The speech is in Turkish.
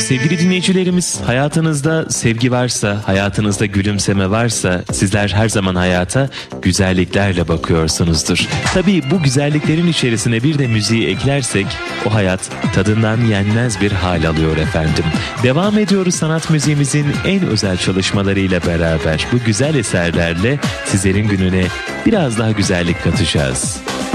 Sevgili dinleyicilerimiz, hayatınızda sevgi varsa, hayatınızda gülümseme varsa sizler her zaman hayata güzelliklerle bakıyorsunuzdur. Tabii bu güzelliklerin içerisine bir de müziği eklersek o hayat tadından yenmez bir hal alıyor efendim. Devam ediyoruz sanat müziğimizin en özel çalışmalarıyla beraber. Bu güzel eserlerle sizlerin gününe biraz daha güzellik katacağız.